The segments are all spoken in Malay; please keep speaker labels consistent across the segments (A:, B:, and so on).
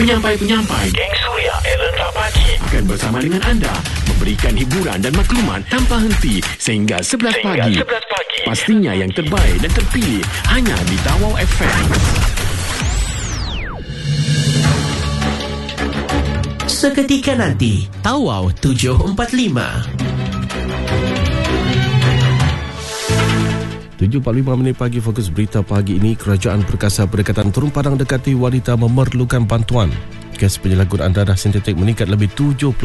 A: Penyampai-penyampai Geng Suria Elena Pagi akan bersama dengan anda memberikan hiburan dan maklumat tanpa henti sehingga 11 pagi. Pastinya yang terbaik dan terpilih hanya di Tawau FM.
B: Seketika nanti, Tawau 745.
C: 7.45 minit pagi, fokus berita pagi ini. Kerajaan Perkasa Berdekatan Turun Padang dekati wanita memerlukan bantuan. Kes penyalahgunaan dadah sintetik meningkat lebih 70%.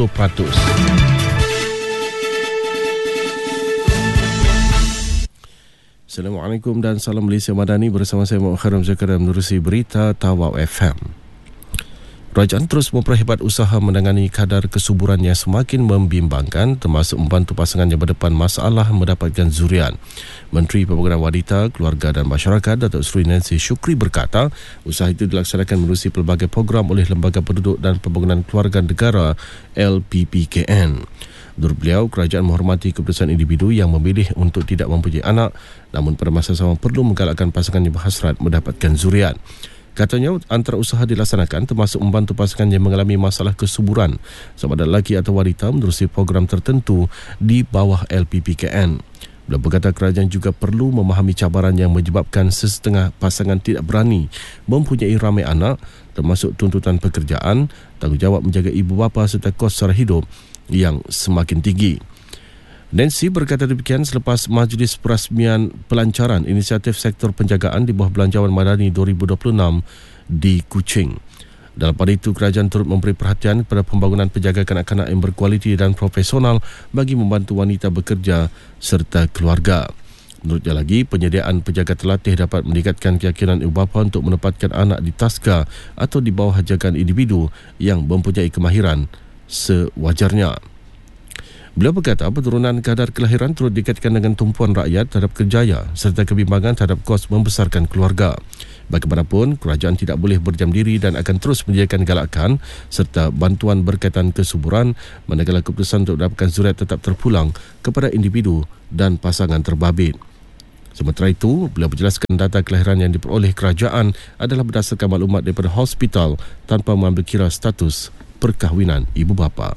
C: Assalamualaikum dan salam Malaysia Madani. Bersama saya Muhammad Kharam Zakaria menerusi berita Tawau FM. Kerajaan terus memperhebat usaha menangani kadar kesuburan yang semakin membimbangkan, termasuk membantu pasangan yang berdepan masalah mendapatkan zuriat. Menteri Pembangunan Wanita, Keluarga dan Masyarakat, Datuk Seri Nancy Shukri berkata, usaha itu dilaksanakan menerusi pelbagai program oleh Lembaga Penduduk dan Pembangunan Keluarga Negara LPPKN. Menurut beliau, kerajaan menghormati keputusan individu yang memilih untuk tidak mempunyai anak, namun pada masa sama perlu menggalakkan pasangan yang berhasrat mendapatkan zuriat. Katanya, antara usaha dilaksanakan termasuk membantu pasangan yang mengalami masalah kesuburan, sama ada lelaki atau wanita, menerusi program tertentu di bawah LPPKN. Beliau berkata kerajaan juga perlu memahami cabaran yang menyebabkan sesetengah pasangan tidak berani mempunyai ramai anak, termasuk tuntutan pekerjaan, tanggungjawab menjaga ibu bapa serta kos sara hidup yang semakin tinggi. Nancy berkata demikian selepas Majlis Perasmian Pelancaran Inisiatif Sektor Penjagaan di bawah Belanjawan Madani 2026 di Kuching. Dalam pada itu, kerajaan turut memberi perhatian kepada pembangunan penjaga kanak-kanak yang berkualiti dan profesional bagi membantu wanita bekerja serta keluarga. Menurutnya lagi, penyediaan penjaga terlatih dapat meningkatkan keyakinan ibu bapa untuk menempatkan anak di taska atau di bawah jagaan individu yang mempunyai kemahiran sewajarnya. Beliau berkata penurunan kadar kelahiran turut dikaitkan dengan tumpuan rakyat terhadap kerjaya serta kebimbangan terhadap kos membesarkan keluarga. Bagaimanapun, kerajaan tidak boleh berdiam diri dan akan terus menyediakan galakan serta bantuan berkaitan kesuburan manakala keputusan untuk mendapatkan zuriat tetap terpulang kepada individu dan pasangan terbabit. Sementara itu, beliau menjelaskan data kelahiran yang diperoleh kerajaan adalah berdasarkan maklumat daripada hospital tanpa mengambil kira status perkahwinan ibu bapa.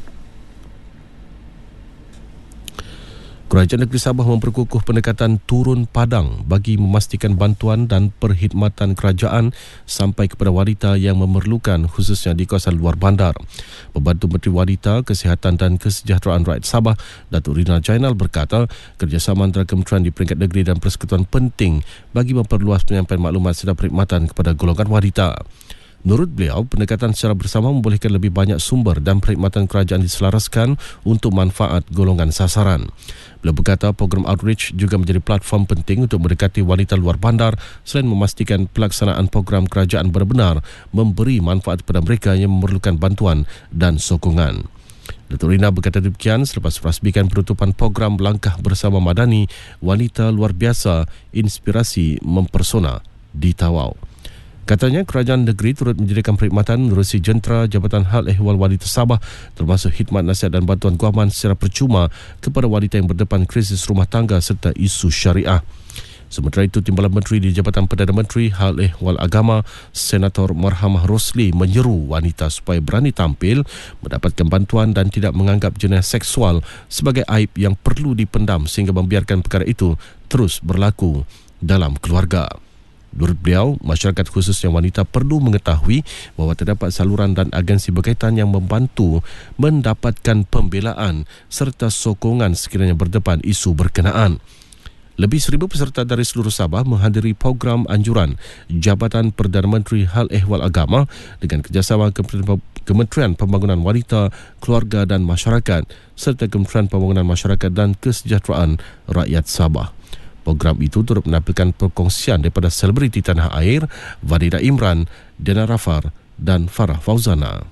C: Kerajaan Negeri Sabah memperkukuh pendekatan turun padang bagi memastikan bantuan dan perkhidmatan kerajaan sampai kepada wanita yang memerlukan, khususnya di kawasan luar bandar. Pembantu Menteri Wanita, Kesihatan dan Kesejahteraan Rakyat Sabah, Datuk Rina Jainal berkata, kerjasama antara kementerian di peringkat negeri dan persekutuan penting bagi memperluas penyampaian maklumat serta perkhidmatan kepada golongan wanita. Menurut beliau, pendekatan secara bersama membolehkan lebih banyak sumber dan perkhidmatan kerajaan diselaraskan untuk manfaat golongan sasaran. Beliau berkata program outreach juga menjadi platform penting untuk mendekati wanita luar bandar selain memastikan pelaksanaan program kerajaan benar-benar memberi manfaat kepada mereka yang memerlukan bantuan dan sokongan. Datuk Rina berkata demikian selepas merasmikan penutupan program Langkah Bersama Madani Wanita Luar Biasa Inspirasi Mempersona di Tawau. Katanya kerajaan negeri turut menyediakan perkhidmatan menerusi jentera Jabatan Hal Ehwal Wanita Sabah termasuk khidmat nasihat dan bantuan guaman secara percuma kepada wanita yang berdepan krisis rumah tangga serta isu syariah. Sementara itu, Timbalan Menteri di Jabatan Perdana Menteri Hal Ehwal Agama Senator Marhamah Rosli menyeru wanita supaya berani tampil, mendapatkan bantuan dan tidak menganggap jenayah seksual sebagai aib yang perlu dipendam sehingga membiarkan perkara itu terus berlaku dalam keluarga. Menurut beliau, masyarakat khususnya wanita perlu mengetahui bahawa terdapat saluran dan agensi berkaitan yang membantu mendapatkan pembelaan serta sokongan sekiranya berdepan isu berkenaan. Lebih 1,000 peserta dari seluruh Sabah menghadiri program anjuran Jabatan Perdana Menteri Hal Ehwal Agama dengan kerjasama Kementerian Pembangunan Wanita, Keluarga dan Masyarakat serta Kementerian Pembangunan Masyarakat dan Kesejahteraan Rakyat Sabah. Program itu turut menampilkan perkongsian daripada selebriti tanah air Vadida Imran, Dana Rafar dan Farah Fauzana.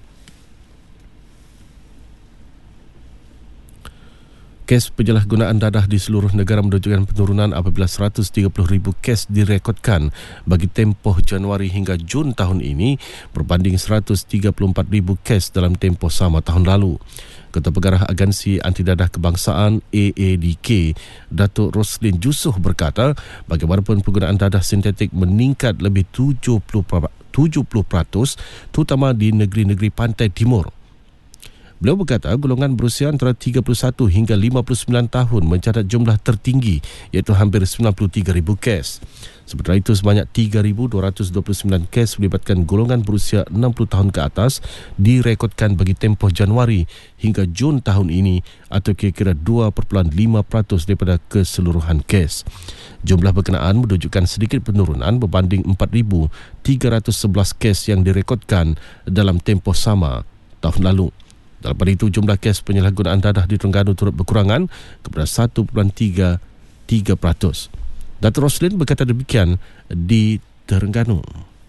C: Kes penyalahgunaan dadah di seluruh negara menunjukkan penurunan apabila 130,000 kes direkodkan bagi tempoh Januari hingga Jun tahun ini berbanding 134,000 kes dalam tempoh sama tahun lalu. Ketua Pengarah Agensi Anti Dadah Kebangsaan AADK, Datuk Roslin Jusuh berkata, bagaimanapun penggunaan dadah sintetik meningkat lebih 70% 70%, terutama di negeri-negeri pantai timur. Beliau berkata golongan berusia antara 31 hingga 59 tahun mencatat jumlah tertinggi iaitu hampir 93,000 kes. Sementara itu sebanyak 3,229 kes melibatkan golongan berusia 60 tahun ke atas direkodkan bagi tempoh Januari hingga Jun tahun ini atau kira-kira 2.5% daripada keseluruhan kes. Jumlah berkenaan menunjukkan sedikit penurunan berbanding 4,311 kes yang direkodkan dalam tempoh sama tahun lalu. Dalam pada itu, jumlah kes penyalahgunaan dadah di Terengganu turut berkurangan kepada 1.33%. Dato' Roslin berkata demikian di Terengganu.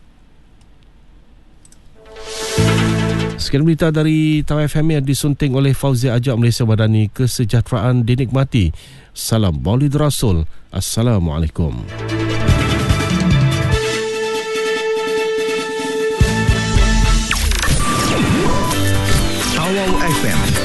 C: Sekian berita dari Tawai FM yang disunting oleh Fauzia Ajak Malaysia Madani. Kesejahteraan dinikmati. Salam Maulid Rasul. Assalamualaikum.
D: Tawau FM